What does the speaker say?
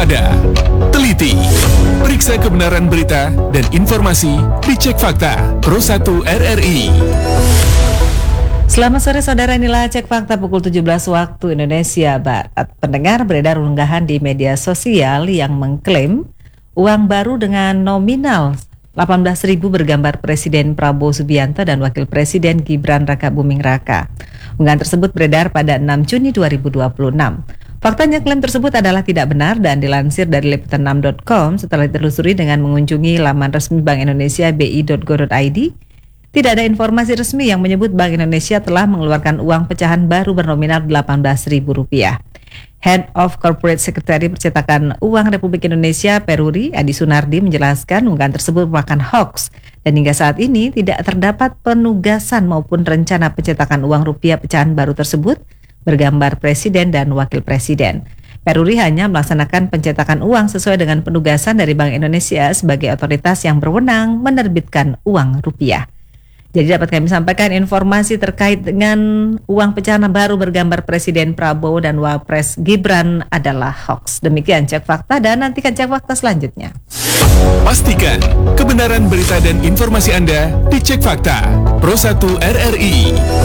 waspada, teliti, periksa kebenaran berita dan informasi di Cek Fakta Pro 1 RRI. Selamat sore saudara, inilah Cek Fakta pukul 17 waktu Indonesia Barat. Pendengar, beredar unggahan di media sosial yang mengklaim uang baru dengan nominal 18.000 bergambar Presiden Prabowo Subianto dan Wakil Presiden Gibran Rakabuming Raka. Unggahan tersebut beredar pada 6 Juni 2026. Faktanya klaim tersebut adalah tidak benar dan dilansir dari liputan6.com setelah ditelusuri dengan mengunjungi laman resmi Bank Indonesia bi.go.id. Tidak ada informasi resmi yang menyebut Bank Indonesia telah mengeluarkan uang pecahan baru bernominal Rp18.000. Head of Corporate Secretary Percetakan Uang Republik Indonesia Peruri, Adi Sunardi, menjelaskan unggahan tersebut merupakan hoax dan hingga saat ini tidak terdapat penugasan maupun rencana pencetakan uang rupiah pecahan baru tersebut bergambar Presiden dan Wakil Presiden. Peruri hanya melaksanakan pencetakan uang sesuai dengan penugasan dari Bank Indonesia sebagai otoritas yang berwenang menerbitkan uang rupiah. Jadi dapat kami sampaikan informasi terkait dengan uang pecahan baru bergambar Presiden Prabowo dan Wapres Gibran adalah hoax. Demikian Cek Fakta dan nantikan Cek Fakta selanjutnya. Pastikan kebenaran berita dan informasi Anda di Cek Fakta Pro 1 RRI.